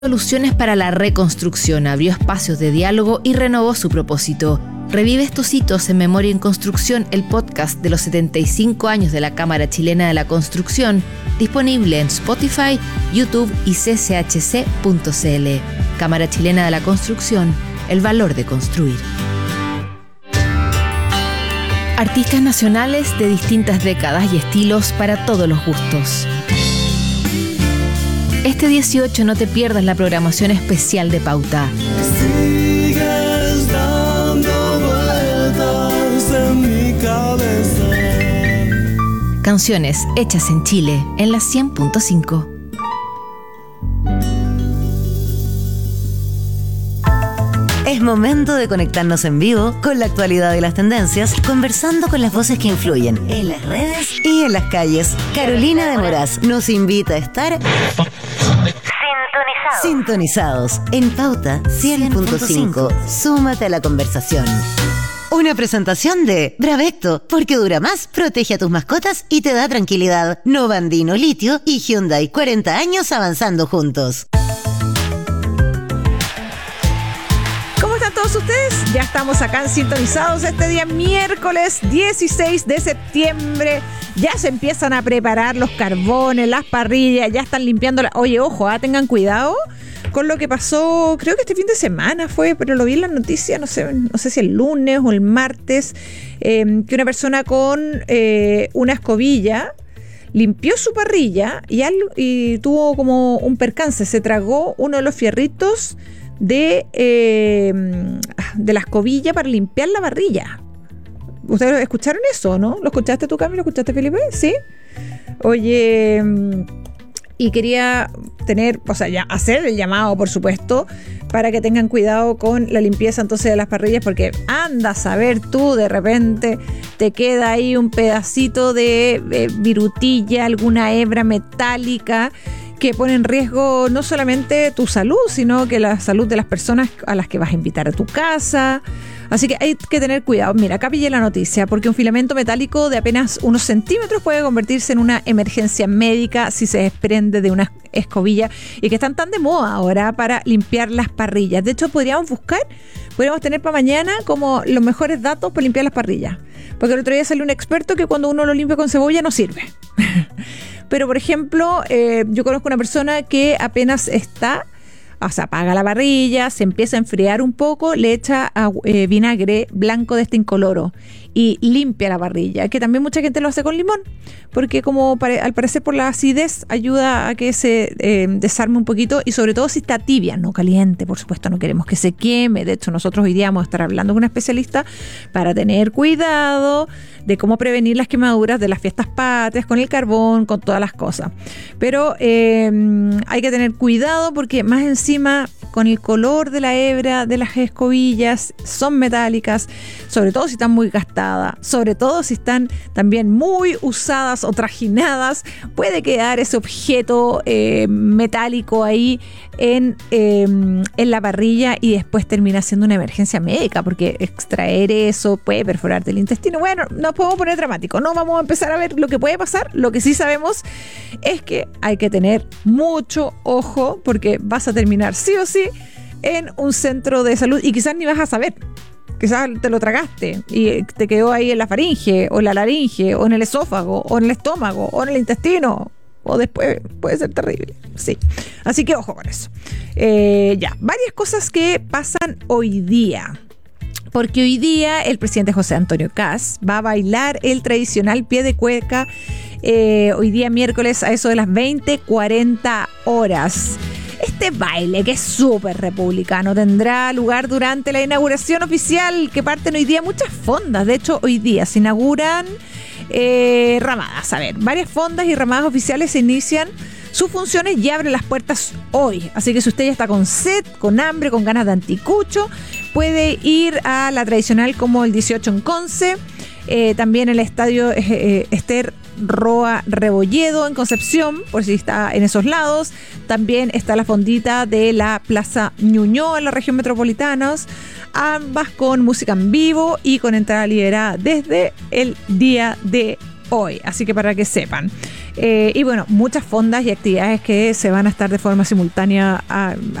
Soluciones para la reconstrucción, abrió espacios de diálogo y renovó su propósito. Revive estos hitos en Memoria en Construcción, el podcast de los 75 años de la Cámara Chilena de la Construcción, disponible en Spotify, YouTube y cchc.cl. Cámara Chilena de la Construcción, el valor de construir. Artistas nacionales de distintas décadas y estilos para todos los gustos. Este 18 no te pierdas la programación especial de Pauta. Sigues dando vueltas en mi cabeza. Canciones hechas en Chile en la 100.5. Es momento de conectarnos en vivo con la actualidad y las tendencias, conversando con las voces que influyen en las redes y en las calles. Carolina de Moraz nos invita a estar sintonizados en Pauta 100.5. Súmate a la conversación. Una presentación de Bravecto, porque dura más, protege a tus mascotas y te da tranquilidad. Novandino Litio y Hyundai, 40 años avanzando juntos. ¿Cómo están todos ustedes? Ya estamos acá sintonizados este día miércoles 16 de septiembre. Ya se empiezan a preparar los carbones, las parrillas, ya están limpiando. Oye, ojo, tengan cuidado con lo que pasó, creo que este fin de semana fue, pero lo vi en las noticias, no sé si el lunes o el martes, que una persona con una escobilla limpió su parrilla y tuvo como un percance, se tragó uno de los fierritos de la escobilla para limpiar la parrilla. ¿Ustedes escucharon eso, no? ¿Lo escuchaste tú, Cami? ¿Lo escuchaste, Felipe? ¿Sí? Oye, y quería hacer el llamado, por supuesto, para que tengan cuidado con la limpieza entonces de las parrillas, porque anda a saber tú, de repente te queda ahí un pedacito de virutilla, alguna hebra metálica que pone en riesgo no solamente tu salud, sino que la salud de las personas a las que vas a invitar a tu casa. Así que hay que tener cuidado. Mira, acá pillé la noticia, porque un filamento metálico de apenas unos centímetros puede convertirse en una emergencia médica si se desprende de una escobilla, y que están tan de moda ahora para limpiar las parrillas. De hecho, podríamos tener para mañana como los mejores datos para limpiar las parrillas. Porque el otro día salió un experto que cuando uno lo limpia con cebolla no sirve. Pero, por ejemplo, yo conozco una persona que apenas apaga la parrilla, se empieza a enfriar un poco, le echa vinagre blanco de este incoloro y limpia la parrilla, que también mucha gente lo hace con limón, porque como al parecer por la acidez ayuda a que se desarme un poquito, y sobre todo si está tibia, no caliente, por supuesto no queremos que se queme. De hecho, nosotros hoy día vamos a estar hablando con una especialista para tener cuidado de cómo prevenir las quemaduras de las fiestas patrias, con el carbón, con todas las cosas. Pero hay que tener cuidado, porque más encima con el color de la hebra de las escobillas, son metálicas, sobre todo si están muy gastadas, sobre todo si están también muy usadas o trajinadas, puede quedar ese objeto metálico ahí en la parrilla, y después termina siendo una emergencia médica, porque extraer eso puede perforarte el intestino. Bueno, nos podemos poner dramáticos, no vamos a empezar a ver lo que puede pasar. Lo que sí sabemos es que hay que tener mucho ojo, porque vas a terminar sí o sí en un centro de salud, y quizás ni vas a saber. Quizás te lo tragaste y te quedó ahí en la faringe, o en la laringe, o en el esófago, o en el estómago, o en el intestino, o después puede ser terrible. Sí, así que ojo con eso. Varias cosas que pasan hoy día, porque hoy día el presidente José Antonio Kast va a bailar el tradicional pie de cueca hoy día miércoles a eso de las 20:40 horas. Este baile, que es súper republicano, tendrá lugar durante la inauguración oficial, que parten hoy día muchas fondas. De hecho, hoy día se inauguran ramadas. Varias fondas y ramadas oficiales se inician sus funciones y abren las puertas hoy. Así que si usted ya está con sed, con hambre, con ganas de anticucho, puede ir a la tradicional como el 18 en Conce. También el estadio Esther Roa Rebolledo en Concepción, por si está en esos lados. También está la fondita de la Plaza Ñuñoa en la región metropolitana, ambas con música en vivo y con entrada liberada desde el día de hoy, así que para que sepan. Y bueno, muchas fondas y actividades que se van a estar de forma simultánea